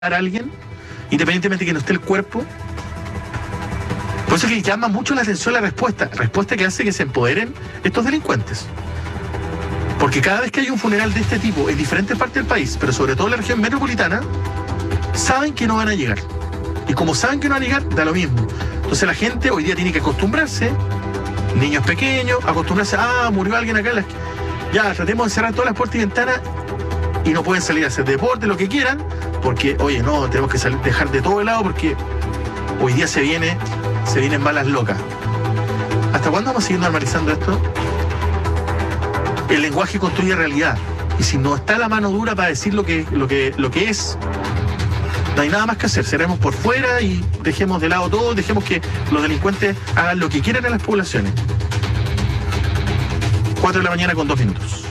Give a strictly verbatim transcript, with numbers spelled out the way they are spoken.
a alguien, independientemente de que no esté el cuerpo. Por eso es que llama mucho la atención la respuesta, respuesta que hace que se empoderen estos delincuentes. Porque cada vez que hay un funeral de este tipo en diferentes partes del país, pero sobre todo en la región metropolitana, saben que no van a llegar. Y como saben que no van a llegar, da lo mismo. Entonces la gente hoy día tiene que acostumbrarse, niños pequeños, acostumbrarse, ah, murió alguien acá en la esquina. Ya, tratemos de cerrar todas las puertas y ventanas y no pueden salir a hacer deporte, lo que quieran, porque, oye, no, tenemos que salir, dejar de todo de lado porque hoy día se viene, se vienen balas locas. ¿Hasta cuándo vamos a seguir normalizando esto? El lenguaje construye realidad. Y si no está la mano dura para decir lo que, lo que, lo que es, no hay nada más que hacer. Cerremos por fuera y dejemos de lado todo, dejemos que los delincuentes hagan lo que quieran en las poblaciones. cuatro de la mañana con dos minutos.